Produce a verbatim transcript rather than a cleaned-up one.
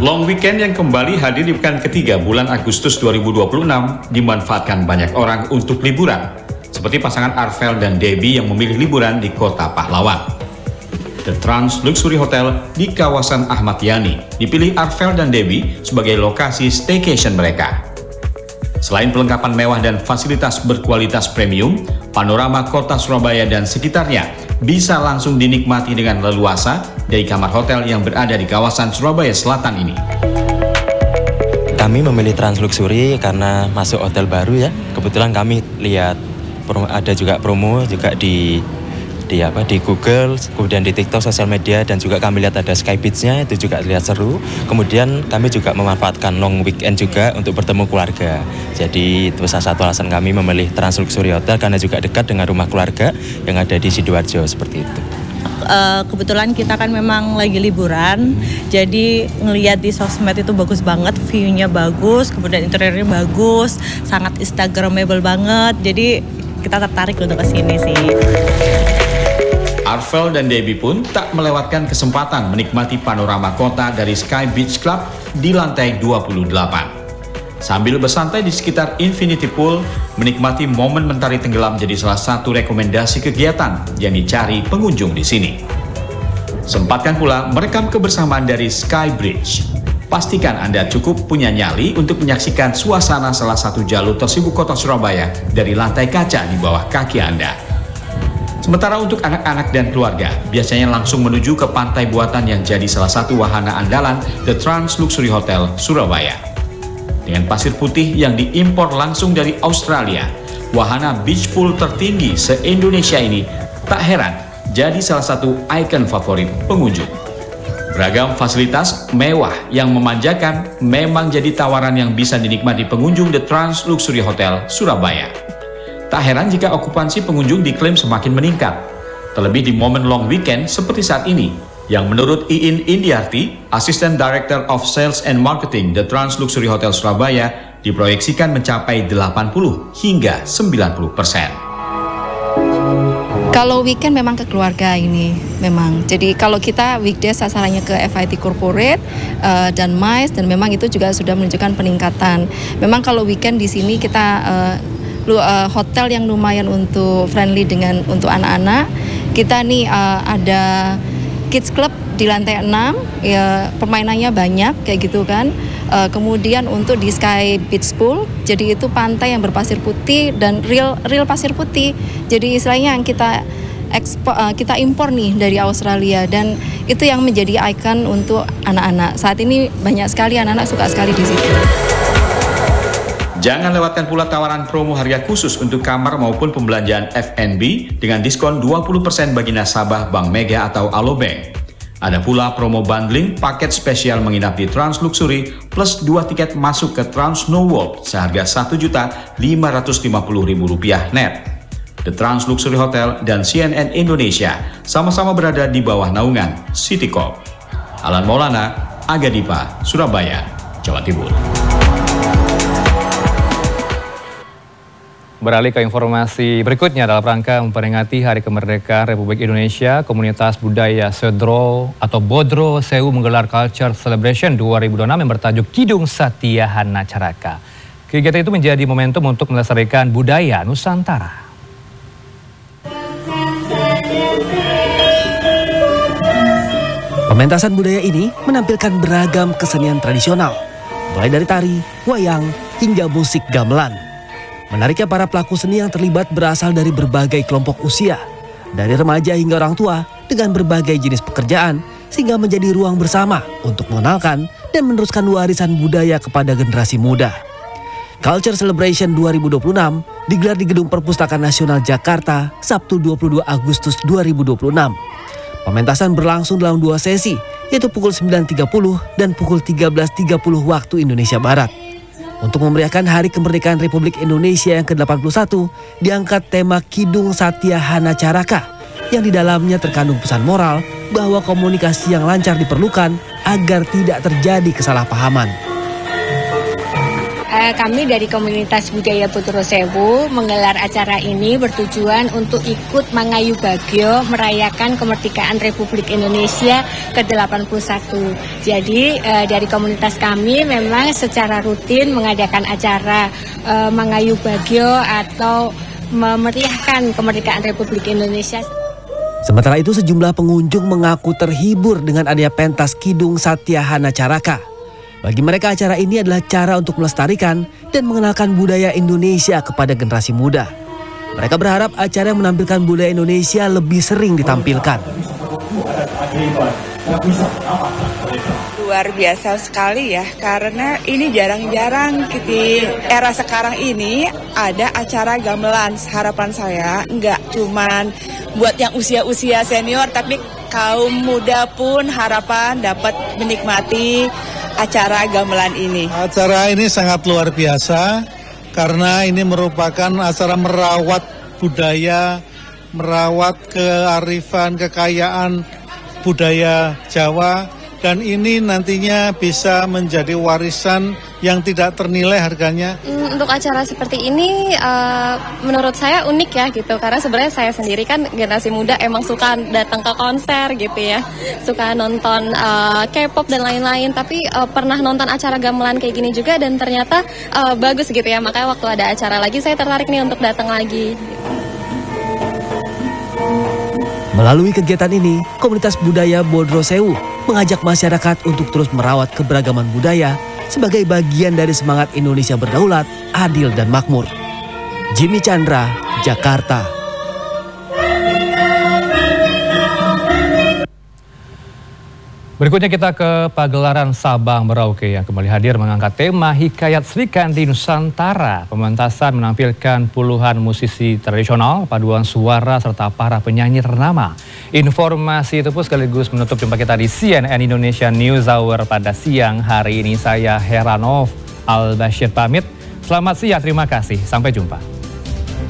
Long weekend yang kembali hadir di pekan ketiga bulan Agustus dua ribu dua puluh enam dimanfaatkan banyak orang untuk liburan, seperti pasangan Arvel dan Debbie yang memilih liburan di Kota Pahlawan. The Trans Luxury Hotel di kawasan Ahmad Yani dipilih Arvel dan Debbie sebagai lokasi staycation mereka. Selain pelengkapan mewah dan fasilitas berkualitas premium, panorama kota Surabaya dan sekitarnya bisa langsung dinikmati dengan leluasa dari kamar hotel yang berada di kawasan Surabaya Selatan ini. Kami memilih Trans Luxury karena masuk hotel baru ya. Kebetulan kami lihat ada juga promo juga di di apa di Google, kemudian di TikTok, sosial media, dan juga kami lihat ada Sky Beach-nya, itu juga lihat seru. Kemudian kami juga memanfaatkan long weekend juga untuk bertemu keluarga. Jadi itu salah satu alasan kami memilih Trans Luxury Hotel karena juga dekat dengan rumah keluarga yang ada di Sidoarjo seperti itu. Uh, kebetulan kita kan memang lagi liburan, jadi ngelihat di sosmed itu bagus banget, view-nya bagus, kemudian interiornya bagus, sangat instagramable banget. Jadi kita tertarik untuk kesini sih. Arvel dan Debbie pun tak melewatkan kesempatan menikmati panorama kota dari Sky Beach Club di lantai dua puluh delapan. Sambil bersantai di sekitar Infinity Pool, menikmati momen mentari tenggelam jadi salah satu rekomendasi kegiatan yang dicari pengunjung di sini. Sempatkan pula merekam kebersamaan dari Sky Bridge. Pastikan Anda cukup punya nyali untuk menyaksikan suasana salah satu jalur tersibuk kota Surabaya dari lantai kaca di bawah kaki Anda. Sementara untuk anak-anak dan keluarga, biasanya langsung menuju ke pantai buatan yang jadi salah satu wahana andalan The Trans Luxury Hotel Surabaya. Dengan pasir putih yang diimpor langsung dari Australia, wahana beach pool tertinggi se-Indonesia ini tak heran jadi salah satu ikon favorit pengunjung. Beragam fasilitas mewah yang memanjakan memang jadi tawaran yang bisa dinikmati pengunjung The Trans Luxury Hotel Surabaya. Tak heran jika okupansi pengunjung diklaim semakin meningkat, terlebih di momen long weekend seperti saat ini, yang menurut Iin Indiarti, Assistant Director of Sales and Marketing The Trans Luxury Hotel Surabaya, diproyeksikan mencapai delapan puluh hingga sembilan puluh persen. Kalau weekend memang ke keluarga ini, memang. Jadi kalau kita weekday sasarannya ke F I T Corporate uh, dan M I C E, dan memang itu juga sudah menunjukkan peningkatan. Memang kalau weekend di sini kita uh, Uh, hotel yang lumayan untuk friendly dengan untuk anak-anak. Kita nih uh, ada kids club di lantai enam, ya, permainannya banyak kayak gitu kan. Uh, kemudian untuk di Sky Beach Pool, jadi itu pantai yang berpasir putih dan real real pasir putih. Jadi istilahnya yang kita ekspor, uh, kita impor nih dari Australia, dan itu yang menjadi ikon untuk anak-anak. Saat ini banyak sekali anak-anak suka sekali di situ. Jangan lewatkan pula tawaran promo harga khusus untuk kamar maupun pembelanjaan F and B dengan diskon dua puluh persen bagi nasabah Bank Mega atau Alobank. Ada pula promo bundling paket spesial menginap di Trans Luxury plus dua tiket masuk ke Trans Snow World seharga satu juta lima ratus lima puluh ribu rupiah net. The Trans Luxury Hotel dan C N N Indonesia sama-sama berada di bawah naungan City Corp. Alan Maulana, Aga Dipa, Surabaya, Jawa Timur. Beralih ke informasi berikutnya, dalam rangka memperingati Hari Kemerdekaan Republik Indonesia, Komunitas Budaya Sedro atau Bodro Sewu menggelar Culture Celebration dua ribu dua puluh enam yang bertajuk Kidung Satya Hana Caraka. Kegiatan itu menjadi momentum untuk melestarikan budaya Nusantara. Pementasan budaya ini menampilkan beragam kesenian tradisional, mulai dari tari, wayang, hingga musik gamelan. Menariknya, para pelaku seni yang terlibat berasal dari berbagai kelompok usia, dari remaja hingga orang tua dengan berbagai jenis pekerjaan, sehingga menjadi ruang bersama untuk mengenalkan dan meneruskan warisan budaya kepada generasi muda. Culture Celebration dua ribu dua puluh enam digelar di Gedung Perpustakaan Nasional Jakarta, Sabtu dua puluh dua Agustus dua ribu dua puluh enam. Pementasan berlangsung dalam dua sesi, yaitu pukul sembilan tiga puluh dan pukul tiga belas tiga puluh waktu Indonesia Barat. Untuk memeriahkan Hari Kemerdekaan Republik Indonesia yang ke delapan puluh satu, diangkat tema Kidung Satya Hana Caraka, yang di dalamnya terkandung pesan moral bahwa komunikasi yang lancar diperlukan agar tidak terjadi kesalahpahaman. Uh, kami dari komunitas budaya Bodro Sewu menggelar acara ini bertujuan untuk ikut Mangayu Bagyo merayakan kemerdekaan Republik Indonesia ke delapan puluh satu. Jadi uh, dari komunitas kami memang secara rutin mengadakan acara uh, Mangayu Bagyo atau memeriahkan kemerdekaan Republik Indonesia. Sementara itu sejumlah pengunjung mengaku terhibur dengan adanya pentas Kidung Satyahana Caraka. Bagi mereka acara ini adalah cara untuk melestarikan dan mengenalkan budaya Indonesia kepada generasi muda. Mereka berharap acara yang menampilkan budaya Indonesia lebih sering ditampilkan. Luar biasa sekali ya, karena ini jarang-jarang di era sekarang ini ada acara gamelan. Harapan saya nggak cuman buat yang usia-usia senior, tapi kaum muda pun harapan dapat menikmati acara gamelan ini. Acara ini sangat luar biasa karena ini merupakan acara merawat budaya, merawat kearifan, kekayaan budaya Jawa, dan ini nantinya bisa menjadi warisan yang tidak ternilai harganya. Untuk acara seperti ini uh, menurut saya unik ya gitu, karena sebenarnya saya sendiri kan generasi muda emang suka datang ke konser gitu ya, suka nonton uh, K-pop dan lain-lain, tapi uh, pernah nonton acara gamelan kayak gini juga dan ternyata uh, bagus gitu ya, makanya waktu ada acara lagi saya tertarik nih untuk datang lagi. Melalui kegiatan ini, komunitas budaya Bodro Sewu mengajak masyarakat untuk terus merawat keberagaman budaya sebagai bagian dari semangat Indonesia berdaulat, adil dan makmur. Jimmy Chandra, Jakarta. Berikutnya kita ke pagelaran Sabang Merauke yang kembali hadir mengangkat tema Hikayat Srikandi Nusantara. Pementasan menampilkan puluhan musisi tradisional, paduan suara serta para penyanyi ternama. Informasi itu pun sekaligus menutup jumpa kita di C N N Indonesia News Hour pada siang hari ini. Saya Heranov Al-Bashir pamit. Selamat siang, terima kasih. Sampai jumpa.